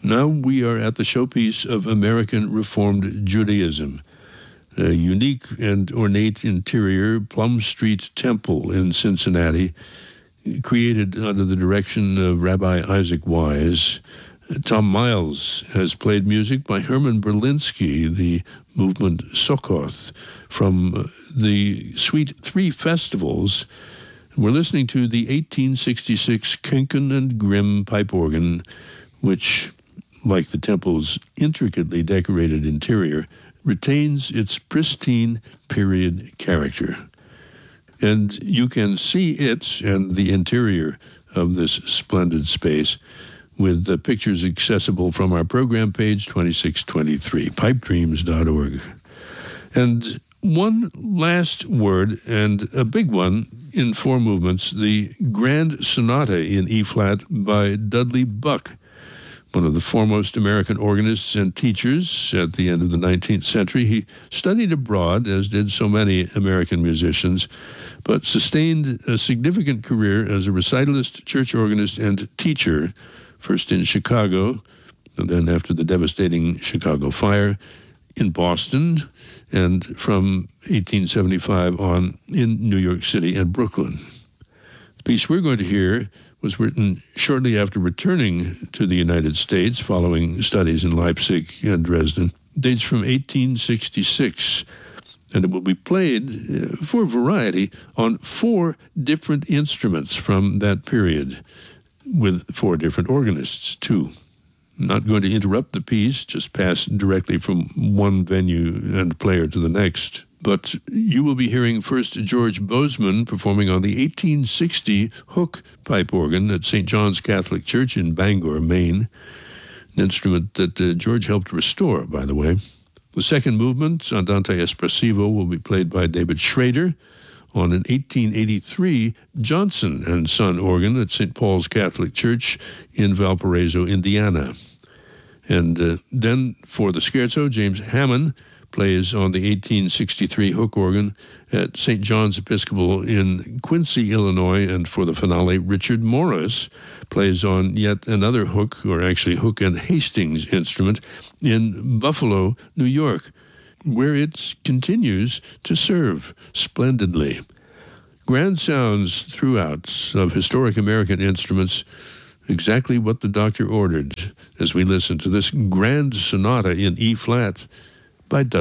Now we are at the showpiece of American Reformed Judaism, a unique and ornate interior Plum Street Temple in Cincinnati, created under the direction of Rabbi Isaac Wise. Tom Miles has played music by Herman Berlinski, the movement Sukkoth, from the Suite 3 festivals. We're listening to the 1866 Kenken and Grimm pipe organ, which, like the temple's intricately decorated interior, retains its pristine period character. And you can see it and the interior of this splendid space with the pictures accessible from our program page 2623, pipedreams.org. And one last word, and a big one, in 4 movements, the Grand Sonata in E-flat by Dudley Buck, one of the foremost American organists and teachers at the end of the 19th century. He studied abroad, as did so many American musicians, but sustained a significant career as a recitalist, church organist, and teacher, first in Chicago, and then after the devastating Chicago fire, in Boston, and from 1875 on in New York City and Brooklyn. The piece we're going to hear was written shortly after returning to the United States following studies in Leipzig and Dresden. Dates from 1866, and it will be played for variety on 4 different instruments from that period, with 4 different organists, too. I'm not going to interrupt the piece, just pass directly from one venue and player to the next. But you will be hearing first George Bozeman performing on the 1860 Hook pipe organ at St. John's Catholic Church in Bangor, Maine, an instrument that George helped restore, by the way. The second movement, Andante Espressivo, will be played by David Schrader on an 1883 Johnson and Son organ at St. Paul's Catholic Church in Valparaiso, Indiana. And then for the scherzo, James Hammond plays on the 1863 Hook organ at St. John's Episcopal in Quincy, Illinois. And for the finale, Richard Morris plays on yet another hook, or actually Hook and Hastings instrument, in Buffalo, New York, where it continues to serve splendidly. Grand sounds throughout of historic American instruments, exactly what the doctor ordered, as we listen to this Grand Sonata in E-flat by